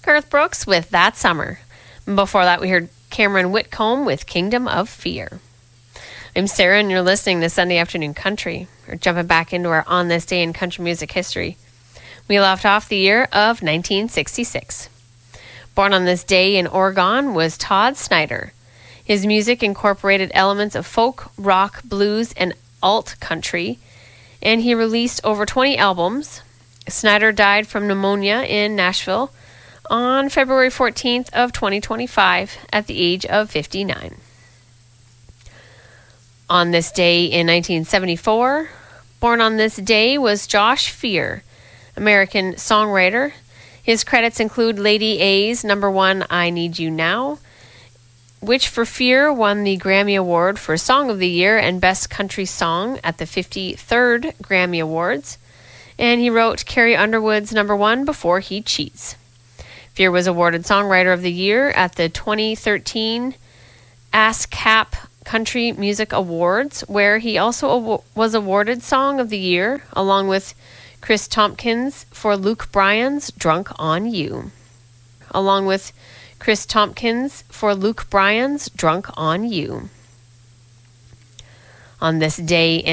Garth Brooks with That Summer. Before that, we heard Cameron Whitcomb with Kingdom of Fear. I'm Sarah, and you're listening to Sunday Afternoon Country. We're jumping back into our On This Day in Country Music history. We left off the year of 1966. Born on this day in Oregon was Todd Snider. His music incorporated elements of folk, rock, blues, and alt country, and he released over 20 albums. Snider died from pneumonia in Nashville on February 14th of 2025 at the age of 59. On this day in 1974, born on this day was Josh Fear, American songwriter. His credits include Lady A's number one, I Need You Now, which for Fear won the Grammy Award for Song of the Year and Best Country Song at the 53rd Grammy Awards. And he wrote Carrie Underwood's number one, Before He Cheats. Fear was awarded Songwriter of the Year at the 2013 ASCAP Country Music Awards, where he also was awarded Song of the Year, along with Chris Tompkins for Luke Bryan's Drunk on You. On this day